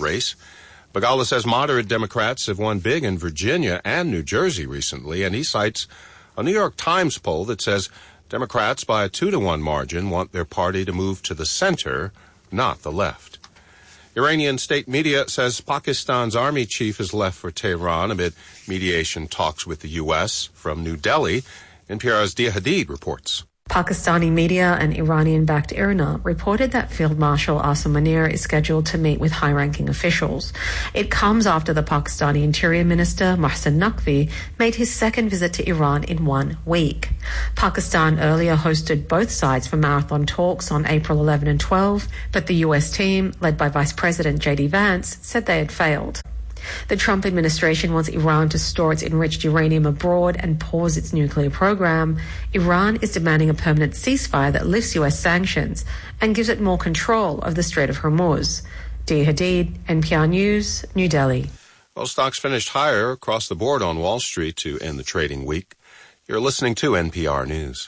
race. Begala says moderate Democrats have won big in Virginia and New Jersey recently, and he cites a New York Times poll that says Democrats by a 2-to-1 margin want their party to move to the center, not the left. Iranian state media says Pakistan's army chief has left for Tehran amid mediation talks with the U.S. From New Delhi, NPR's Dia Hadid reports. Pakistani media and Iranian-backed IRNA reported that Field Marshal Asim Munir is scheduled to meet with high-ranking officials. It comes after the Pakistani Interior Minister Mohsen Naqvi made his second visit to Iran in 1 week. Pakistan earlier hosted both sides for marathon talks on April 11 and 12, but the U.S. team, led by Vice President J.D. Vance, said they had failed. The Trump administration wants Iran to store its enriched uranium abroad and pause its nuclear program. Iran is demanding a permanent ceasefire that lifts U.S. sanctions and gives it more control of the Strait of Hormuz. Dia Hadid, NPR News, New Delhi. Well, stocks finished higher across the board on Wall Street to end the trading week. You're listening to NPR News.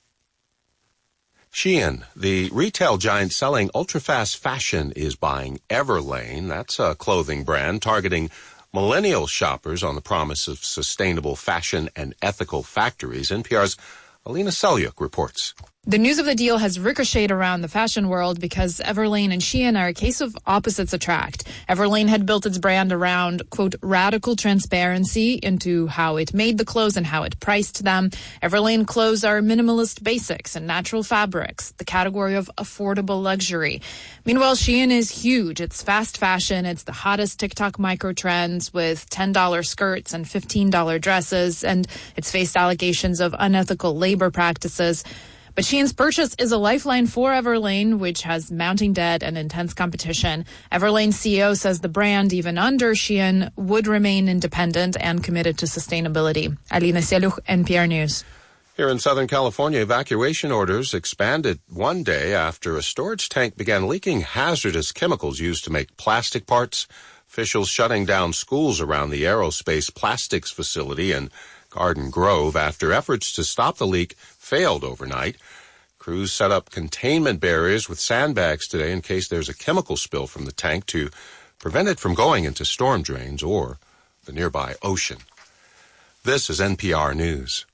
Shein, the retail giant selling ultra-fast fashion, is buying Everlane. That's a clothing brand targeting millennial shoppers on the promise of sustainable fashion and ethical factories. NPR's Alina Selyuk reports. The news of the deal has ricocheted around the fashion world because Everlane and Shein are a case of opposites attract. Everlane had built its brand around, quote, radical transparency into how it made the clothes and how it priced them. Everlane clothes are minimalist basics and natural fabrics, the category of affordable luxury. Meanwhile, Shein is huge. It's fast fashion. It's the hottest TikTok micro trends with $10 skirts and $15 dresses, and it's faced allegations of unethical labor practices. But Shein's purchase is a lifeline for Everlane, which has mounting debt and intense competition. Everlane's CEO says the brand, even under Shein, would remain independent and committed to sustainability. Alina Selyuk, NPR News. Here in Southern California, evacuation orders expanded one day after a storage tank began leaking hazardous chemicals used to make plastic parts. Officials shutting down schools around the aerospace plastics facility in Garden Grove after efforts to stop the leak failed overnight. Crews set up containment barriers with sandbags today in case there's a chemical spill from the tank to prevent it from going into storm drains or the nearby ocean. This is NPR News.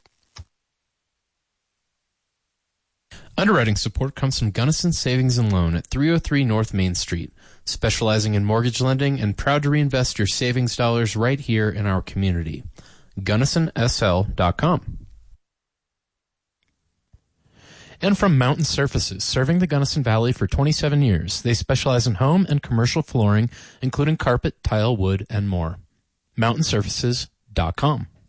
Underwriting support comes from Gunnison Savings and Loan at 303 North Main Street, specializing in mortgage lending and proud to reinvest your savings dollars right here in our community. GunnisonSL.com. And from Mountain Surfaces, serving the Gunnison Valley for 27 years. They specialize in home and commercial flooring, including carpet, tile, wood, and more. MountainSurfaces.com.